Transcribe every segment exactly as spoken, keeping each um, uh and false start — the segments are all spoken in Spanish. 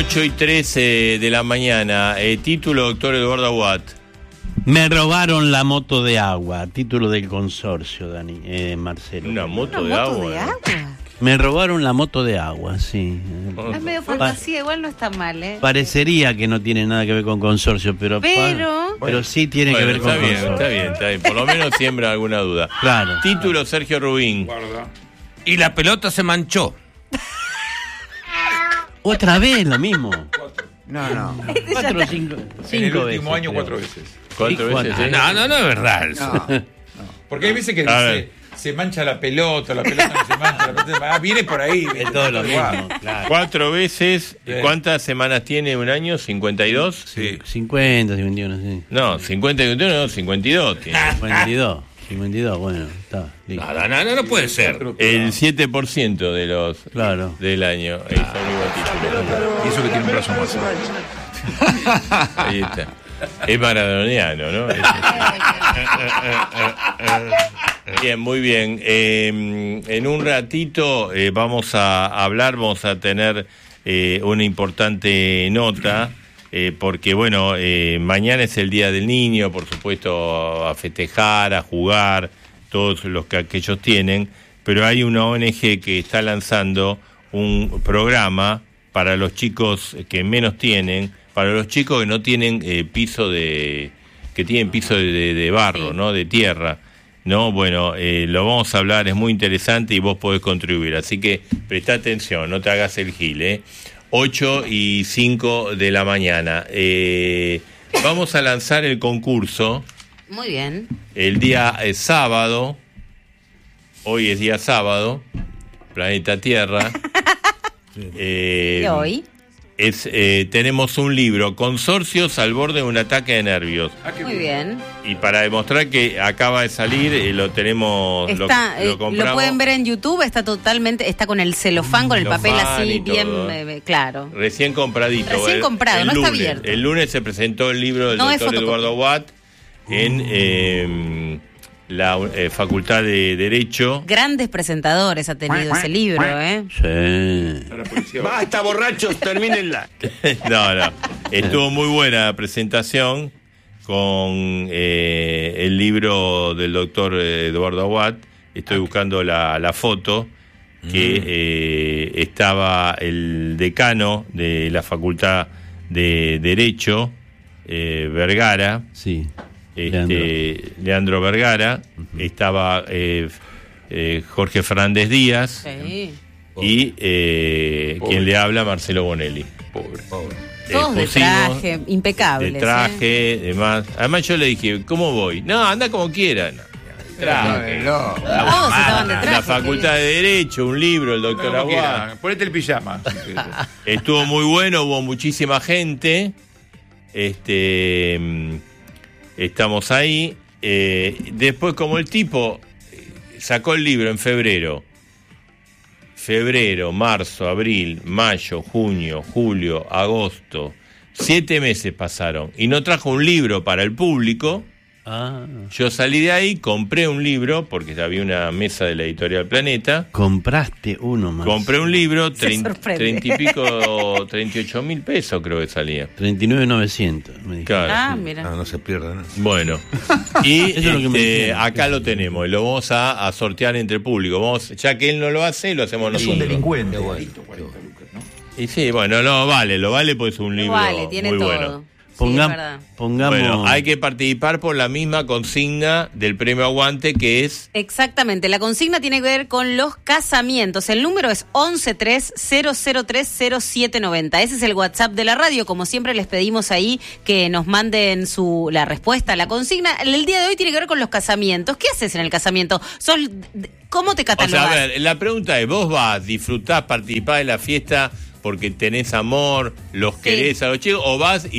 ocho y trece de la mañana. Eh, título, doctor Eduardo Aguad. Me robaron la moto de agua. Título del consorcio, Dani, eh, Marcelo. Una moto, ¿Una de, moto agua, de ¿no? agua? Me robaron la moto de agua, sí. Es medio fantasía, igual no está mal, ¿eh? Parecería que no tiene nada que ver con consorcio, pero Pero- pa- pero sí tiene Bueno, que ver está con bien, consorcio. está bien, está bien. Por lo menos siembra alguna duda. Claro. Título, Sergio Rubín. Y la pelota se manchó. Otra vez lo mismo. No, no. Cuatro o cinco, cinco En el último veces, año, creo. cuatro veces. ¿Cuántas Sí, veces? Juan. eh? No, no, no es verdad eso. No. Porque hay veces que A dice, ver. se mancha la pelota, la pelota no se mancha, la pelota se mancha. Ah, viene por ahí. Es todo lo Igual. mismo, claro. Cuatro veces. Sí. ¿Cuántas semanas tiene un año? ¿cincuenta y dos? Sí. cincuenta, cincuenta y uno, sí. No, cincuenta y uno, no, cincuenta y dos tiene. cincuenta y dos, cincuenta y dos, bueno, está. listo. No, no, no, no puede ser. El siete por ciento de los Claro. del año. Ahí está el mismo título. Y eso que tiene un brazo más. Ahí está. Es maradoniano, ¿no? Es- Bien, muy bien. Eh, en un ratito eh, vamos a hablar, vamos a tener eh, una importante nota, eh, porque bueno, eh, mañana es el Día del Niño, por supuesto, a festejar, a jugar, todos los que aquellos tienen, pero hay una O N G que está lanzando un programa para los chicos que menos tienen, para los chicos que no tienen eh, piso de, que tienen piso de, de, de barro, Sí. ¿no? De tierra. No, bueno, eh, lo vamos a hablar, es muy interesante y vos podés contribuir, así que presta atención, no te hagas el gil, ¿eh? ocho y cinco de la mañana. Eh, vamos a lanzar el concurso Muy bien. el día eh, sábado, hoy es día sábado, planeta Tierra. Eh, ¿Y hoy? Es, eh, tenemos un libro, Consorcios al borde de un ataque de nervios. Muy bien. Y para demostrar que acaba de salir, eh, lo tenemos, Está, lo, eh, lo compramos. lo pueden ver en YouTube, está totalmente, está con el celofán, con el papel Celofán así, y bien todo. eh, claro. Recién compradito. Recién El- comprado, el no está lunes. abierto. El lunes se presentó el libro del No es doctor fotocopia. Eduardo Watt en eh, la eh, Facultad de Derecho. Grandes presentadores ha tenido ese libro, ¿eh? Sí. Basta, borrachos, termínenla. No, no. Estuvo muy buena la presentación con eh, el libro del doctor Eduardo Aguad. Estoy buscando la, la foto que eh, estaba el decano de la Facultad de Derecho, eh, Vergara, Sí. este, Leandro. Vergara, estaba eh, eh, Jorge Fernández Díaz Sí. y eh, quien le habla, Marcelo Bonelli. Pobre. Eh, Todos de pusimos traje, impecables. De ¿eh? traje, demás. Además yo le dije, ¿cómo voy? No, anda como quiera. No, traje. No. Todos estaban de traje. La Facultad de Derecho, un libro, el doctor Como Aguad. quiera, Ponete el pijama. Estuvo muy bueno, hubo muchísima gente. Este, mm, estamos ahí. Eh, después, como el tipo sacó el libro en febrero, febrero, marzo, abril, mayo, junio, julio, agosto, siete meses pasaron y no trajo un libro para el público. Ah. Yo salí de ahí, compré un libro, porque había una mesa de la editorial Planeta. Compraste uno más. Compré un libro, Se trein- sorprende. treinta y pico, treinta y ocho mil pesos creo que salía. treinta y nueve mil novecientos, me dijo. Claro. Ah, mira. No, no se pierdan. Bueno, y Eso es lo que me este, dijeron. acá lo tenemos y lo vamos a, a sortear entre el público. Vamos, ya que él no lo hace, lo hacemos nosotros. delincuente. Y sí, bueno, no, vale, lo vale porque es un libro Vale, tiene muy todo. bueno. Sí, es Pongam- verdad. pongamos. Bueno, hay que participar por la misma consigna del premio Aguante, que es Exactamente, la consigna tiene que ver con los casamientos. El número es once tres cero cero tres cero siete noventa. Ese es el WhatsApp de la radio. Como siempre les pedimos ahí que nos manden su la respuesta a la consigna. El día de hoy tiene que ver con los casamientos. ¿Qué haces en el casamiento? ¿Sos, ¿Cómo te O sea, catalogas? a ver, la pregunta es, ¿vos vas, disfrutás, participás de la fiesta porque tenés amor, los Sí. querés a los chicos, o vas y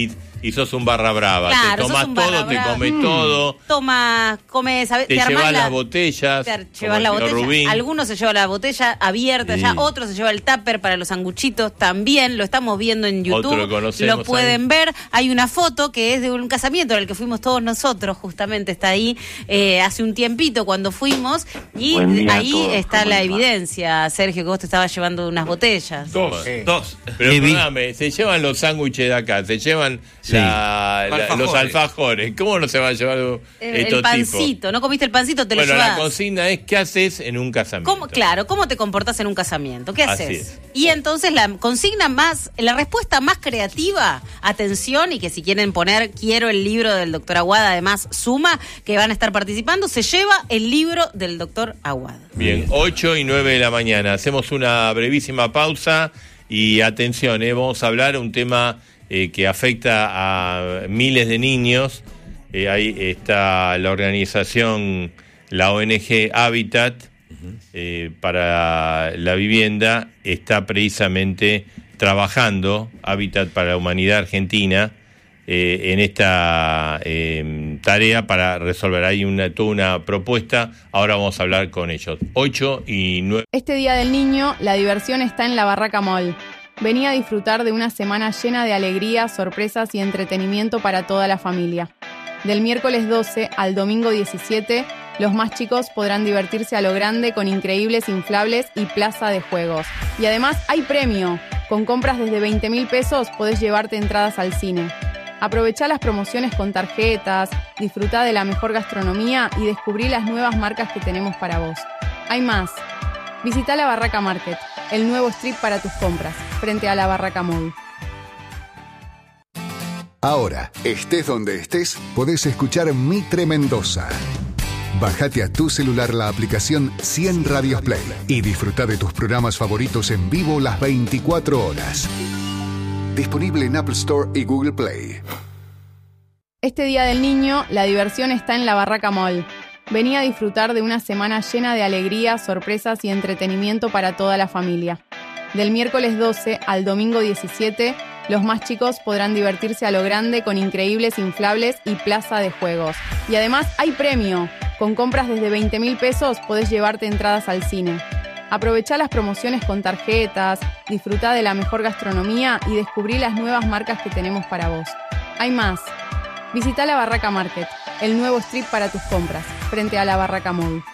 y sos un barra brava. Claro, te sos tomás un barra todo, te brava. comes Mm. todo. Tomás, comes, Te, te armás llevas la, las botellas. te como llevas el la señor botella. Rubín. Algunos se llevan la botella abierta Sí. ya, otros se llevan el tupper para los sanguchitos también. Lo estamos viendo en YouTube. Otro que conocemos lo pueden ahí. ver. Hay una foto que es de un casamiento en el que fuimos todos nosotros, justamente está ahí eh, hace un tiempito cuando fuimos. Y Buen día a ahí todos, está ¿cómo la les va? evidencia, Sergio, que vos te estabas llevando unas botellas. Dos, Sí. dos. Pero Qué vi- perdóname, se llevan los sándwiches de acá, se llevan Sí. la- la- Alfajores. los alfajores. ¿Cómo no se va a llevar El, estos el pancito, tipos? ¿no comiste el pancito? Te lo Bueno, llevas. la consigna es ¿qué haces en un casamiento? ¿Cómo, claro, ¿cómo te comportas en un casamiento? ¿Qué Así haces? es. Y entonces la consigna más, la respuesta más creativa, atención, y que si quieren poner quiero el libro del doctor Aguada, además suma, que van a estar participando, se lleva el libro del doctor Aguada. Bien, ocho y nueve de la mañana. Hacemos una brevísima pausa y atención, eh, vamos a hablar un tema eh, que afecta a miles de niños. Eh, ahí está la organización, la O N G Habitat, eh, para la vivienda, está precisamente trabajando, Habitat para la Humanidad Argentina, eh, en esta eh, tarea para resolver. Hay una, toda una propuesta, ahora vamos a hablar con ellos. ocho y nueve. Este Día del Niño, la diversión está en la Barraca Mall. Vení a disfrutar de una semana llena de alegría, sorpresas y entretenimiento para toda la familia. Del miércoles doce al domingo diecisiete, los más chicos podrán divertirse a lo grande con increíbles inflables y plaza de juegos. Y además hay premio. Con compras desde veinte mil pesos podés llevarte entradas al cine. Aprovechá las promociones con tarjetas, disfrutá de la mejor gastronomía y descubrí las nuevas marcas que tenemos para vos. Hay más. Visitá la Barraca Market, el nuevo strip para tus compras, frente a la Barraca Mall. Ahora, estés donde estés, podés escuchar Mitre Mendoza. Bájate a tu celular la aplicación cien Radios Play y disfruta de tus programas favoritos en vivo las veinticuatro horas. Disponible en Apple Store y Google Play. Este Día del Niño, la diversión está en la Barraca Mall. Vení a disfrutar de una semana llena de alegría, sorpresas y entretenimiento para toda la familia. Del miércoles doce al domingo diecisiete, los más chicos podrán divertirse a lo grande con increíbles inflables y plaza de juegos. Y además hay premio. Con compras desde veinte mil pesos podés llevarte entradas al cine. Aprovechá las promociones con tarjetas, disfrutá de la mejor gastronomía y descubrí las nuevas marcas que tenemos para vos. Hay más. Visitá la Barraca Market, el nuevo strip para tus compras, frente a la Barraca Mall.